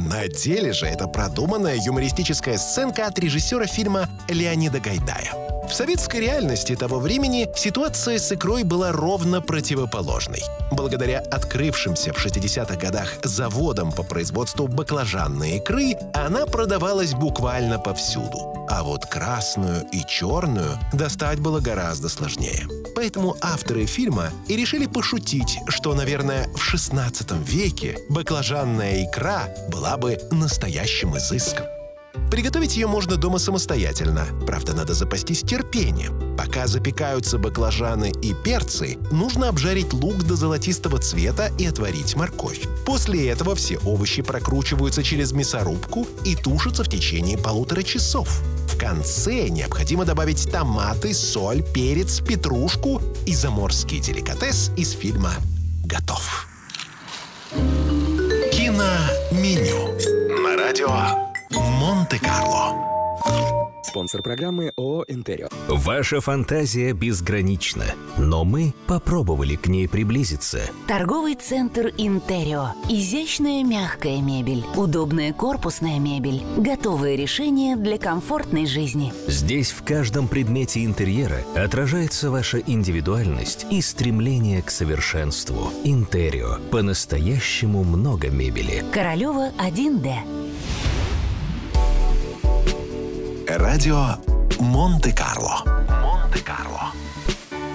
На деле же это продуманная юмористическая сценка от режиссера фильма Леонида Гайдая. В советской реальности того времени ситуация с икрой была ровно противоположной. Благодаря открывшимся в 60-х годах заводам по производству баклажанной икры, она продавалась буквально повсюду. А вот красную и черную достать было гораздо сложнее. Поэтому авторы фильма и решили пошутить, что, наверное, в 16 веке баклажанная икра была бы настоящим изыском. Приготовить ее можно дома самостоятельно. Правда, надо запастись терпением. Пока запекаются баклажаны и перцы, нужно обжарить лук до золотистого цвета и отварить морковь. После этого все овощи прокручиваются через мясорубку и тушатся в течение 1,5 часа. В конце необходимо добавить томаты, соль, перец, петрушку, и заморский деликатес из фильма готов. Киноменю на радио Монте-Карло. Спонсор программы ООО «Интерио». Ваша фантазия безгранична, но мы попробовали к ней приблизиться. Торговый центр «Интерио». Изящная мягкая мебель, удобная корпусная мебель, готовые решения для комфортной жизни. Здесь в каждом предмете интерьера отражается ваша индивидуальность и стремление к совершенству. «Интерио». По-настоящему много мебели. Королева 1Д. Радио Монте-Карло. Монте-Карло.